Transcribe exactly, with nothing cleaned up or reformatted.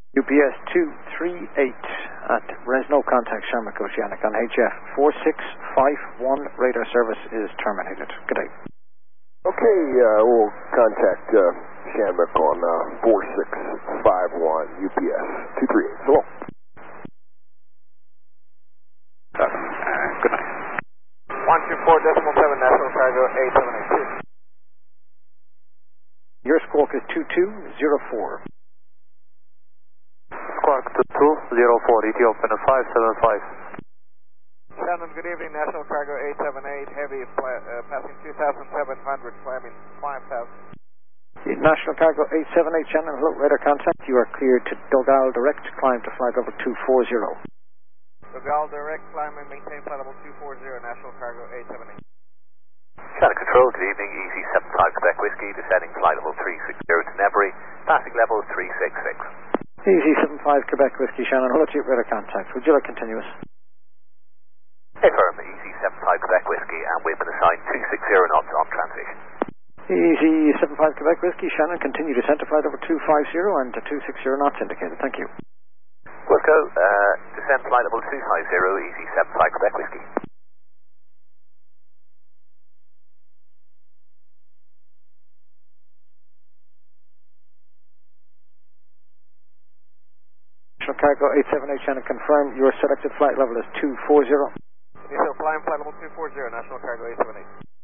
U P S two three eight at Resno, contact Shamrock Oceanic on H F four six five one. Radar service is terminated. Good day. Okay, uh, we'll contact uh, Shamrock on uh, four six five one U P S two three eight. Hello. Uh, good night. one two four decimal seven, National Cargo eight seven eight two. Your squawk is two two zero four. Squawk two two zero four, Ethiopian five seven five. Shannon, good evening, National Cargo eight seven eight, heavy, uh, passing two thousand seven hundred, climbing five thousand. National Cargo eight seven eight, Shannon, hello, radar contact. You are cleared to Dogal Direct, climb to flight level two four zero. Dogal Direct, climbing, maintain flight level two four zero, National Cargo eight seven eight. Shannon Control, good evening, Easy seven five Quebec Whiskey, descending flight level three six zero to Nebury, passing level three six six. Easy seven five Quebec Whiskey, Shannon, hello to you, radar contact. Would you like continuous? Hey firm, Easy seven five Quebec Whiskey, and we've been assigned two six zero knots on transition. Easy seven five Quebec Whiskey, Shannon, continue descent to flight over two five zero and to two six zero knots indicated. Thank you. Wilco, uh, descend flight level two five zero, Easy seven five Quebec Whiskey. National Cargo eight seven eight, Shannon, confirm your selected flight level is two four zero. Initial climb, flight level two four zero, National Cargo eight seven eight.